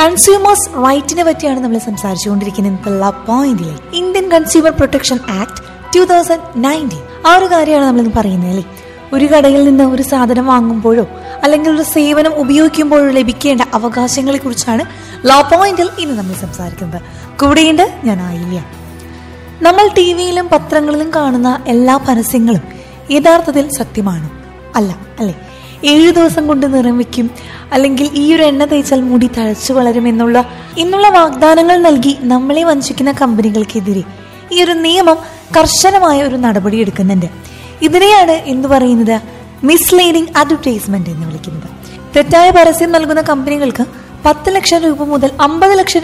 Consumers റൈറ്റിനെ പറ്റിയാണ് നമ്മൾ സംസാരിച്ചുകൊണ്ടിരിക്കുന്നത്. Law പോയിന്റിലെ ഇന്ത്യൻ കൺസ്യൂമർ പ്രൊട്ടക്ഷൻ ആക്ട് 2019 ആ ഒരു കാര്യമാണ് നമ്മൾ പറയുന്നത് അല്ലേ. ഒരു കടയിൽ നിന്ന് ഒരു സാധനം വാങ്ങുമ്പോഴോ അല്ലെങ്കിൽ ഒരു സേവനം ഉപയോഗിക്കുമ്പോഴോ ലഭിക്കേണ്ട അവകാശങ്ങളെ കുറിച്ചാണ് ലോ പോയിന്റിൽ ഇന്ന് നമ്മൾ സംസാരിക്കുന്നത്. കൂടെയുണ്ട് ഞാൻ ആയില്യ. നമ്മൾ ടിവിയിലും പത്രങ്ങളിലും കാണുന്ന എല്ലാ പരസ്യങ്ങളും യഥാർത്ഥത്തിൽ സത്യമാണോ? അല്ല അല്ലെ. 7 ദിവസം കൊണ്ട് നിറം വെക്കും, അല്ലെങ്കിൽ ഈ ഒരു എണ്ണ തേച്ചാൽ മുടി തഴച്ചു വളരും എന്നുള്ള വാഗ്ദാനങ്ങൾ നൽകി നമ്മളെ വഞ്ചിക്കുന്ന കമ്പനികൾക്കെതിരെ ഈ ഒരു നിയമം കർശനമായ ഒരു നടപടി എടുക്കുന്നുണ്ട്. ഇതിനെയാണ് എന്ത് പറയുന്നത്, മിസ്ലീഡിംഗ് അഡ്വർടൈസ്മെന്റ് എന്ന് വിളിക്കുന്നത്. തെറ്റായ പരസ്യം നൽകുന്ന കമ്പനികൾക്ക് 10 ലക്ഷം രൂപ മുതൽ 50 ലക്ഷം